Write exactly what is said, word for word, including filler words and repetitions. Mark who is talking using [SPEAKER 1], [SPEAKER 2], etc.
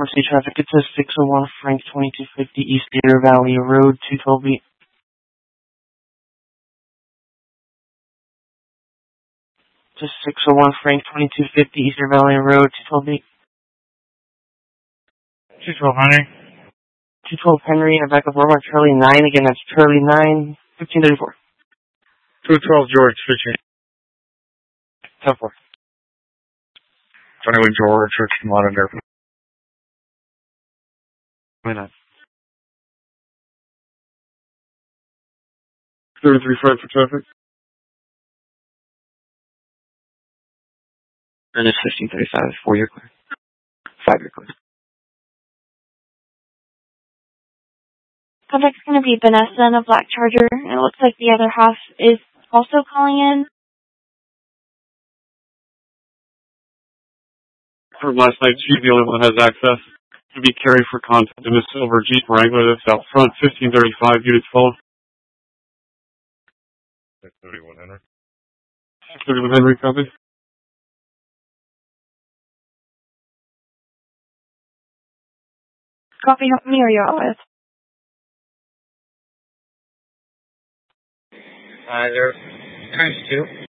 [SPEAKER 1] City traffic. It says six oh one Frank twenty-two fifty East Deer Valley Road, two twelve B. Just six oh one Frank twenty-two fifty East Deer Valley Road, two twelve B.
[SPEAKER 2] two twelve Henry.
[SPEAKER 1] two twelve Henry, and back up over Charlie nine. Again, that's Charlie nine, fifteen thirty-four.
[SPEAKER 2] two twelve George, fifteen.
[SPEAKER 1] ten four.
[SPEAKER 2] twenty-one George, Richmond, London Airport.
[SPEAKER 1] twenty-nine.
[SPEAKER 2] thirty-three Fred for traffic.
[SPEAKER 1] And it's fifteen thirty-five, four year clear. five year clear.
[SPEAKER 3] Contact's going to be Vanessa in a black Charger. It looks like the other half is also calling in.
[SPEAKER 2] From last night, she's the only one that has access to be carried for contact in a silver Jeep Wrangler that's out front, fifteen thirty-five units full. six thirty-one Henry. six thirty-one Henry, copy.
[SPEAKER 3] Copy me or you're with.
[SPEAKER 4] Uh, there's times two.